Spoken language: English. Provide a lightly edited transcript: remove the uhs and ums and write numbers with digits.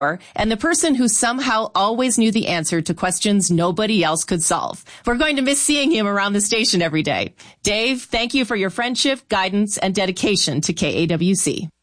and the person who somehow always knew the answer to questions nobody else could solve. We're going to miss seeing him around the station every day. Dave, thank you for your friendship, guidance, and dedication to KAWC.